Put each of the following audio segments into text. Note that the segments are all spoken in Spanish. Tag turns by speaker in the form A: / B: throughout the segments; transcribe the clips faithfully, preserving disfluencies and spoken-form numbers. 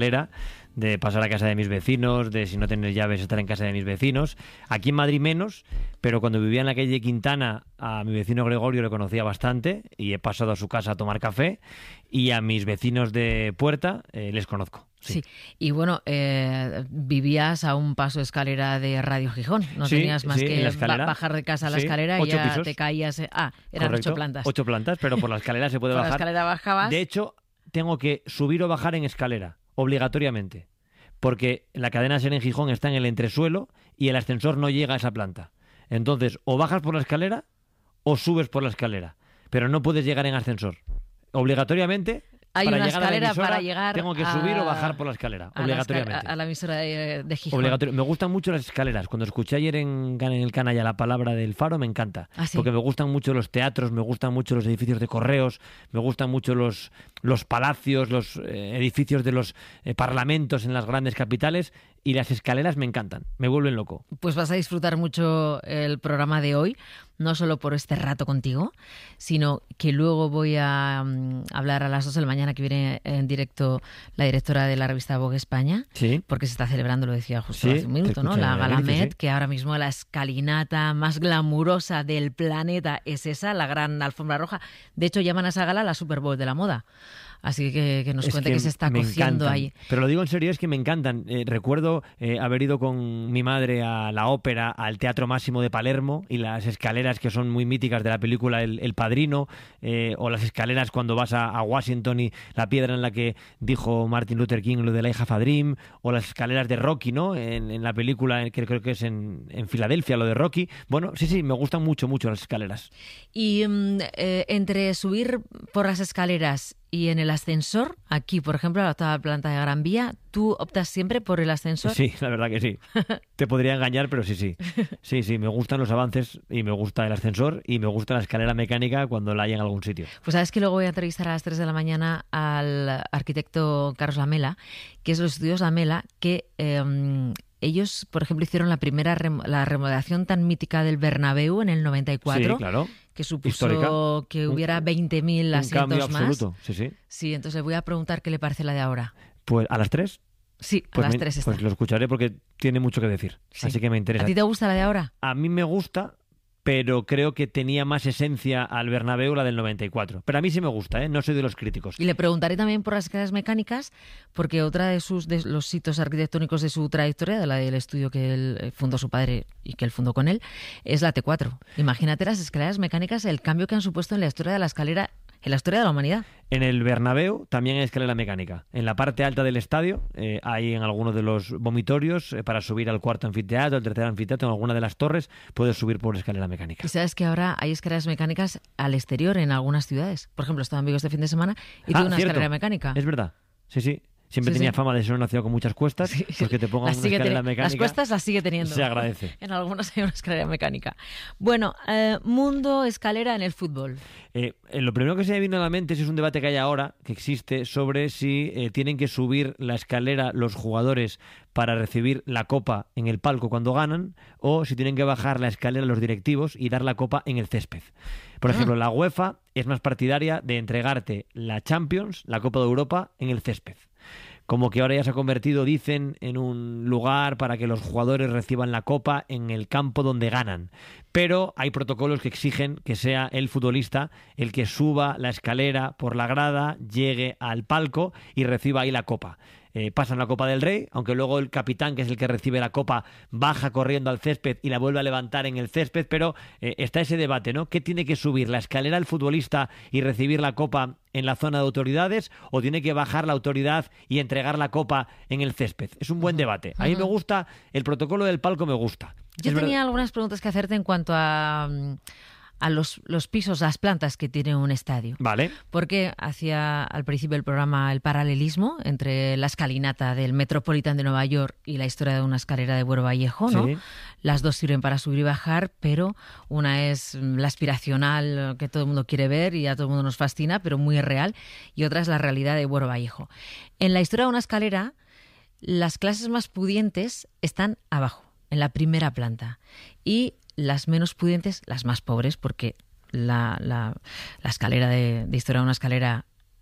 A: de pasar a casa de mis vecinos, de si no tener llaves estar en casa de mis vecinos. Aquí en Madrid menos, pero cuando vivía en la calle Quintana a mi vecino Gregorio le conocía bastante y he pasado a su casa a tomar café, y a mis vecinos de Puerta eh, les conozco. Sí.
B: Sí, y bueno, eh, vivías a un paso de escalera de Radio Gijón, no
A: sí,
B: tenías más
A: sí,
B: que
A: ba-
B: bajar de casa a la
A: sí,
B: escalera y
A: ocho
B: ya
A: pisos.
B: te caías. Ah, eran
A: Correcto,
B: ocho plantas.
A: Ocho plantas, pero por la escalera se puede
B: Por la
A: bajar.
B: escalera bajabas.
A: De hecho, tengo que subir o bajar en escalera, obligatoriamente, porque la cadena SER en Gijón está en el entresuelo y el ascensor no llega a esa planta. Entonces, o bajas por la escalera o subes por la escalera, pero no puedes llegar en ascensor. Obligatoriamente,
B: Hay
A: para
B: una
A: llegar a la
B: escalera
A: emisora,
B: para llegar
A: tengo que
B: a-
A: subir o bajar por la escalera,
B: a la
A: obligatoriamente.
B: esca- A, la emisora de, de Gijón.
A: Obligatorio. Me gustan mucho las escaleras. Cuando escuché ayer en, en el Canalla la palabra del Faro, me encanta.
B: ¿Ah, sí?
A: Porque me gustan mucho los teatros, me gustan mucho los edificios de correos, me gustan mucho los, los palacios, los eh, edificios de los eh, parlamentos en las grandes capitales, y las escaleras me encantan, me vuelven loco.
B: Pues vas a disfrutar mucho el programa de hoy, no solo por este rato contigo, sino que luego voy a um, hablar a las dos de la mañana, que viene en directo la directora de la revista Vogue España,
A: Sí.
B: porque se está celebrando, lo decía justo
A: Sí,
B: hace un minuto,
A: te
B: ¿no?
A: escuché,
B: La Gala
A: Alicia,
B: Met,
A: sí.
B: que ahora mismo la escalinata más glamurosa del planeta es esa, la gran alfombra roja. De hecho, llaman a esa gala la Super Bowl de la moda. Así que que nos
A: Es
B: cuente que, se está
A: me
B: cociendo
A: encantan.
B: ahí.
A: Pero lo digo en serio, es que me encantan. Eh, recuerdo eh, haber ido con mi madre a la ópera, al Teatro Máximo de Palermo, y las escaleras que son muy míticas de la película El, El Padrino, eh, o las escaleras cuando vas a, a Washington y la piedra en la que dijo Martin Luther King lo de la hija a Dream, o las escaleras de Rocky, ¿no? En, en la película, que creo que es en, en Filadelfia, lo de Rocky. Bueno, sí, sí, me gustan mucho, mucho las escaleras.
B: Y mm, eh, entre subir por las escaleras y en el ascensor, aquí, por ejemplo, a la octava planta de Gran Vía, ¿tú optas siempre por el ascensor?
A: Sí, la verdad que sí. Te podría engañar, pero sí, sí. Sí, sí, me gustan los avances y me gusta el ascensor y me gusta la escalera mecánica cuando la hay en algún sitio.
B: Pues sabes que luego voy a entrevistar a las tres de la mañana al arquitecto Carlos Lamela, que es de los estudios Lamela, que eh, ellos, por ejemplo, hicieron la primera rem- la remodelación tan mítica del Bernabéu en el noventa y cuatro.
A: Sí, claro.
B: Que supuso
A: Histórica.
B: que
A: Un-
B: hubiera veinte mil
A: Un
B: asientos
A: cambio
B: más.
A: absoluto, sí, sí.
B: Sí, entonces le voy a preguntar qué le parece la de ahora.
A: Pues a las tres.
B: Sí, a
A: Pues,
B: las
A: me-
B: tres está.
A: pues lo escucharé porque tiene mucho que decir.
B: Sí.
A: Así que me interesa.
B: ¿A ti te gusta la de ahora?
A: A mí me gusta, pero creo que tenía más esencia al Bernabéu la del noventa y cuatro. Pero a mí sí me gusta, ¿eh? No soy de los críticos.
B: Y le preguntaré también por las escaleras mecánicas, porque otra de sus de los hitos arquitectónicos de su trayectoria, de la del estudio que él fundó su padre y que él fundó con él, es la T cuatro. Imagínate las escaleras mecánicas, el cambio que han supuesto en la historia de la escalera, en la historia de la humanidad.
A: En el Bernabéu también hay escalera mecánica. En la parte alta del estadio eh, hay en algunos de los vomitorios eh, para subir al cuarto anfiteatro, al tercer anfiteatro, en alguna de las torres puedes subir por escalera mecánica.
B: Y sabes que ahora hay escaleras mecánicas al exterior en algunas ciudades. Por ejemplo, estaba en Vigo este fin de semana y
A: Ah,
B: tuve una
A: cierto.
B: escalera mecánica.
A: Es verdad, sí, sí. Siempre
B: Sí,
A: tenía
B: sí.
A: fama de ser una ciudad con muchas cuestas,
B: Sí.
A: pues que te pongan
B: Las
A: una
B: sigue
A: escalera
B: teni-
A: mecánica.
B: Las cuestas las sigue teniendo.
A: Se agradece.
B: En algunos hay una escalera mecánica. Bueno, eh, mundo escalera en el fútbol.
A: Eh, eh, lo primero que se me vino a la mente es un debate que hay ahora, que existe, sobre si eh, tienen que subir la escalera los jugadores para recibir la copa en el palco cuando ganan, o si tienen que bajar la escalera los directivos y dar la copa en el césped. Por ejemplo, la UEFA es más partidaria de entregarte la Champions, la Copa de Europa, en el césped. Como que ahora ya se ha convertido, dicen, en un lugar para que los jugadores reciban la copa en el campo donde ganan. Pero hay protocolos que exigen que sea el futbolista el que suba la escalera por la grada, llegue al palco y reciba ahí la copa. Eh, pasan la Copa del Rey, aunque luego el capitán, que es el que recibe la copa, baja corriendo al césped y la vuelve a levantar en el césped, pero eh, está ese debate, ¿no? ¿Qué tiene que subir, la escalera el futbolista y recibir la copa en la zona de autoridades, o tiene que bajar la autoridad y entregar la copa en el césped? Es un buen debate. A mí me gusta, el protocolo del palco me gusta.
B: Yo
A: Es
B: tenía
A: verdad-
B: algunas preguntas que hacerte en cuanto a, mm, a los, los pisos, las plantas que tiene un estadio.
A: Vale.
B: Porque hacía al principio del programa el paralelismo entre la escalinata del Metropolitan de Nueva York y la historia de una escalera de Buero Vallejo, ¿no?
A: Sí.
B: Las dos sirven para subir y bajar, pero una es la aspiracional que todo el mundo quiere ver y a todo el mundo nos fascina, pero muy real, y otra es la realidad de Buero Vallejo. En la historia de una escalera, las clases más pudientes están abajo, en la primera planta, y las menos pudientes, las más pobres, porque la, la, la escalera de, de historia de una escalera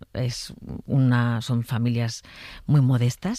B: es una, son familias muy modestas